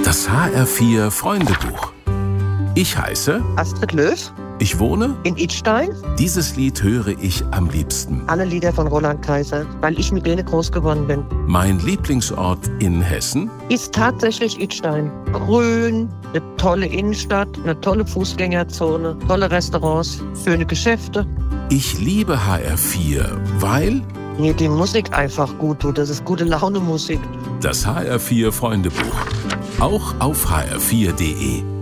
Das HR4 Freundebuch. Ich heiße Astrid Löw. Ich wohne In Idstein. Dieses Lied höre ich am liebsten. Alle Lieder von Roland Kaiser, weil ich mit denen groß geworden bin. Mein Lieblingsort in Hessen Ist tatsächlich Idstein. Grün, eine tolle Innenstadt, eine tolle Fußgängerzone, tolle Restaurants, schöne Geschäfte. Ich liebe HR4, weil Mir die Musik einfach gut tut. Das ist gute Laune Musik. das HR4 Freundebuch. Auch auf hr4.de.